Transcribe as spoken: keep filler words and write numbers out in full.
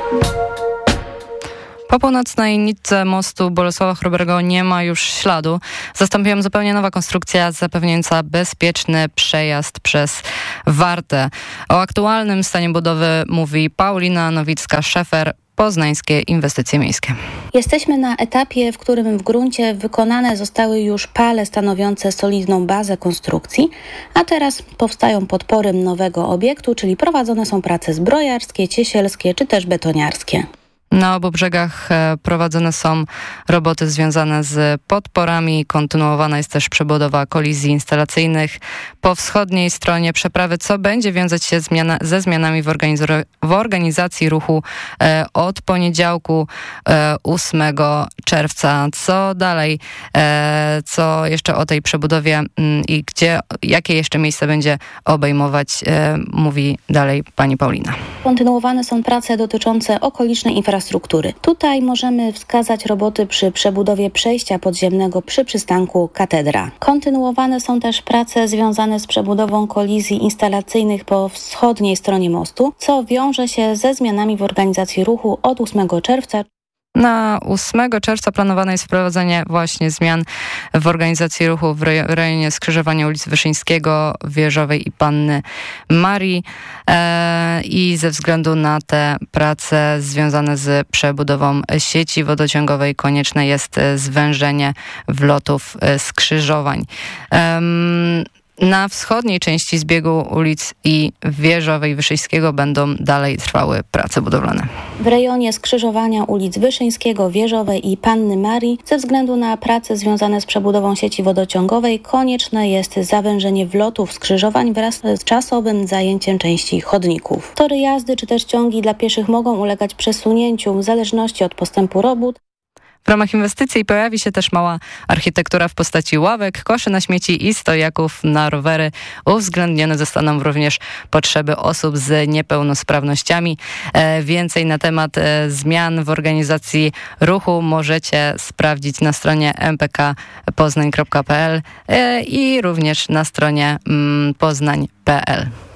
Po północnej nitce mostu Bolesława Chrobrego nie ma już śladu. Zastąpi ją zupełnie nowa konstrukcja zapewniająca bezpieczny przejazd przez Wartę. O aktualnym stanie budowy mówi Paulina Nowicka-Szefer, Poznańskie Inwestycje Miejskie. Jesteśmy na etapie, w którym w gruncie wykonane zostały już pale stanowiące solidną bazę konstrukcji, a teraz powstają podpory nowego obiektu, czyli prowadzone są prace zbrojarskie, ciesielskie czy też betoniarskie. Na obu brzegach prowadzone są roboty związane z podporami. Kontynuowana jest też przebudowa kolizji instalacyjnych po wschodniej stronie przeprawy, co będzie wiązać się zmiana, ze zmianami w, organiz- w organizacji ruchu e, od poniedziałku e, ósmego czerwca. Co dalej? E, co jeszcze o tej przebudowie m, i gdzie, jakie jeszcze miejsce będzie obejmować, e, mówi dalej pani Paulina. Kontynuowane są prace dotyczące okolicznej infrastruktury. Infrastruktury. Tutaj możemy wskazać roboty przy przebudowie przejścia podziemnego przy przystanku Katedra. Kontynuowane są też prace związane z przebudową kolizji instalacyjnych po wschodniej stronie mostu, co wiąże się ze zmianami w organizacji ruchu od ósmego czerwca. Na ósmego czerwca planowane jest wprowadzenie właśnie zmian w organizacji ruchu w rejonie skrzyżowania ulic Wyszyńskiego, Wieżowej i Panny Marii e, i ze względu na te prace związane z przebudową sieci wodociągowej konieczne jest zwężenie wlotów skrzyżowań. E, Na wschodniej części zbiegu ulic i Wieżowej Wyszyńskiego będą dalej trwały prace budowlane. W rejonie skrzyżowania ulic Wyszyńskiego, Wieżowej i Panny Marii ze względu na prace związane z przebudową sieci wodociągowej konieczne jest zawężenie wlotów skrzyżowań wraz z czasowym zajęciem części chodników. Tory jazdy czy też ciągi dla pieszych mogą ulegać przesunięciu w zależności od postępu robót. W ramach inwestycji pojawi się też mała architektura w postaci ławek, koszy na śmieci i stojaków na rowery. Uwzględnione zostaną również potrzeby osób z niepełnosprawnościami. E, więcej na temat e, zmian w organizacji ruchu możecie sprawdzić na stronie m p k poznań kropka p l e, i również na stronie mm, poznań kropka p l.